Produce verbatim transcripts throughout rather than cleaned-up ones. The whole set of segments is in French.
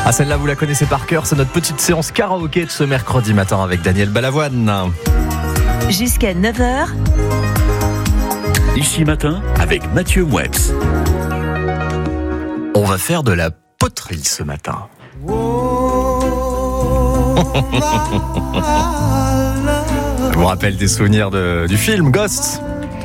Ah, celle-là, vous la connaissez par cœur. C'est notre petite séance karaoké de ce mercredi matin avec Daniel Balavoine. Jusqu'à neuf heures. Ici matin avec Mathieu Mouebs. On va faire de la poterie ce matin. Je vous rappelle des souvenirs de, du film Ghost.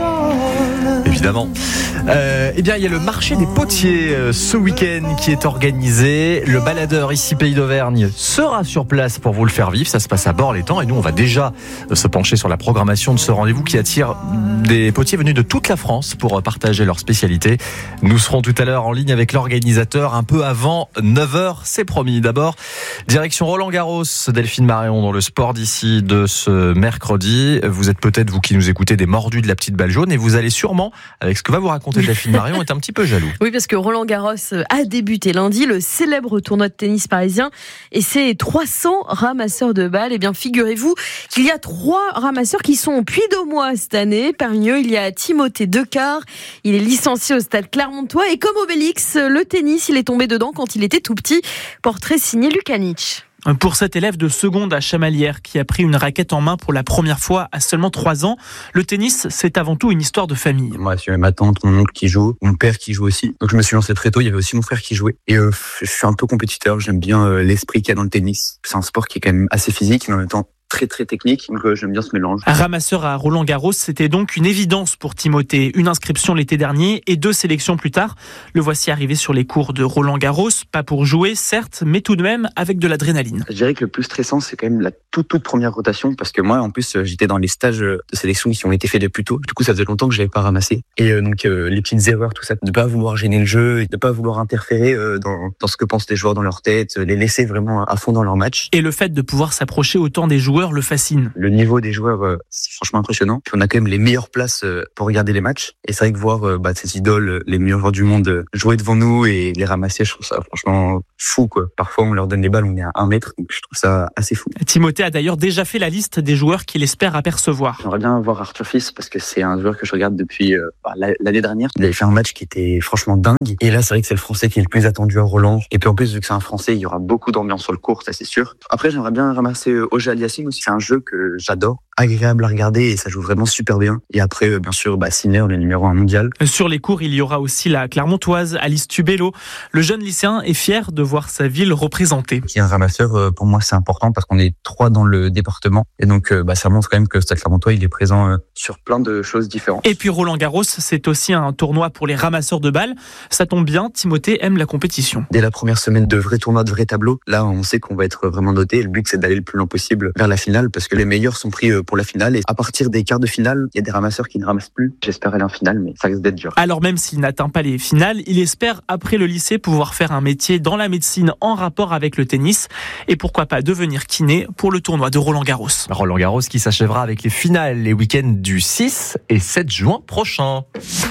Évidemment. Euh, eh bien, il y a le marché des potiers euh, ce week-end qui est organisé. Le baladeur ici Pays d'Auvergne sera sur place pour vous le faire vivre. Ça se passe à Bord-l'Étang et nous, on va déjà euh, se pencher sur la programmation de ce rendez-vous qui attire des potiers venus de toute la France pour euh, partager leurs spécialités. Nous serons tout à l'heure en ligne avec l'organisateur un peu avant neuf heures, c'est promis. D'abord, direction Roland-Garros, Delphine Marion dans le sport d'ici de ce mercredi. Vous êtes peut-être, vous qui nous écoutez, des mordus de la petite balle jaune et vous allez sûrement, avec ce que va vous raconter Delphine Marion, est un petit peu jaloux. Oui, parce que Roland-Garros a débuté lundi, le célèbre tournoi de tennis parisien, et ses trois cents ramasseurs de balles. Eh bien, figurez-vous qu'il y a trois ramasseurs qui sont au Puy-d'Aumois cette année. Parmi eux, il y a Timothée Decart. Il est licencié au Stade Clermontois et comme Obélix, le tennis, il est tombé dedans quand il était tout petit. Portrait signé Lukanich. Pour cet élève de seconde à Chamalières qui a pris une raquette en main pour la première fois à seulement trois ans, le tennis, c'est avant tout une histoire de famille. Moi, c'est ma tante, mon oncle qui joue, mon père qui joue aussi. Donc je me suis lancé très tôt, il y avait aussi mon frère qui jouait. Et euh, je suis un peu compétiteur, j'aime bien euh, l'esprit qu'il y a dans le tennis. C'est un sport qui est quand même assez physique, mais en même temps très très technique, donc euh, j'aime bien ce mélange. Un ramasseur à Roland-Garros, c'était donc une évidence pour Timothée. Une inscription l'été dernier et deux sélections plus tard. Le voici arrivé sur les cours de Roland-Garros, pas pour jouer certes, mais tout de même avec de l'adrénaline. Je dirais que le plus stressant, c'est quand même la toute toute première rotation, parce que moi en plus j'étais dans les stages de sélection qui ont été faits de plus tôt. Du coup ça faisait longtemps que je l'avais pas ramassé. Et euh, donc euh, les petites erreurs, tout ça, de pas vouloir gêner le jeu, et de pas vouloir interférer euh, dans, dans ce que pensent les joueurs dans leur tête, les laisser vraiment à fond dans leur match. Et le fait de pouvoir s'approcher autant des joueurs le fascine. Le niveau des joueurs, euh, c'est franchement impressionnant. Puis on a quand même les meilleures places euh, pour regarder les matchs. Et c'est vrai que voir euh, bah, ces idoles, les meilleurs joueurs du monde euh, jouer devant nous et les ramasser, je trouve ça franchement fou, quoi. Parfois on leur donne les balles, on est à un mètre, donc je trouve ça assez fou. Timothée a d'ailleurs déjà fait la liste des joueurs qu'il espère apercevoir. J'aimerais bien voir Arthur Fils parce que c'est un joueur que je regarde depuis euh, bah, l'année dernière. Il avait fait un match qui était franchement dingue. Et là, c'est vrai que c'est le Français qui est le plus attendu à Roland. Et puis en plus, vu que c'est un Français, il y aura beaucoup d'ambiance sur le court, ça c'est sûr. Après, j'aimerais bien ramasser euh, Auger Aliassime aussi. C'est un jeu que j'adore, agréable à regarder et ça joue vraiment super bien. Et après, euh, bien sûr, bah, Sinner, le numéro un mondial. Sur les cours, il y aura aussi la Clermontoise, Alice Tubello. Le jeune lycéen est fier de voir sa ville représentée. Qui est un ramasseur, euh, pour moi, c'est important parce qu'on est trois dans le département. Et donc, euh, bah, ça montre quand même que Stade Clermontois, il est présent euh, sur plein de choses différentes. Et puis Roland-Garros, c'est aussi un tournoi pour les ramasseurs de balles. Ça tombe bien, Timothée aime la compétition. Dès la première semaine de vrai tournoi, de vrai tableau, là, on sait qu'on va être vraiment noté. Le but, c'est d'aller le plus loin possible vers la finale parce que les meilleurs sont pris pour la finale. Et à partir des quarts de finale, il y a des ramasseurs qui ne ramassent plus. J'espère aller en finale, mais ça risque d'être dur. Alors même s'il n'atteint pas les finales, il espère, après le lycée, pouvoir faire un métier dans la médecine en rapport avec le tennis. Et pourquoi pas devenir kiné pour le tournoi de Roland-Garros. Roland-Garros qui s'achèvera avec les finales les week-ends du six et sept juin prochain.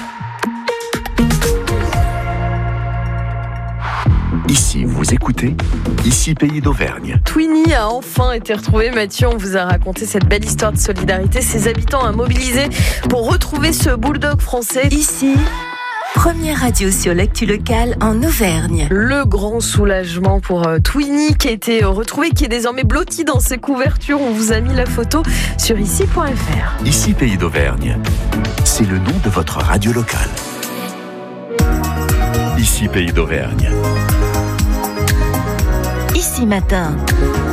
Ici, vous écoutez, ici Pays d'Auvergne. Twinny a enfin été retrouvé. Mathieu, on vous a raconté cette belle histoire de solidarité. Ses habitants ont mobilisé pour retrouver ce bulldog français. Ici, première radio sur l'actu locale en Auvergne. Le grand soulagement pour euh, Twinny qui a été euh, retrouvé, qui est désormais blotti dans ses couvertures. On vous a mis la photo sur ici point f r. Ici Pays d'Auvergne, c'est le nom de votre radio locale. Ici Pays d'Auvergne. Ici matin.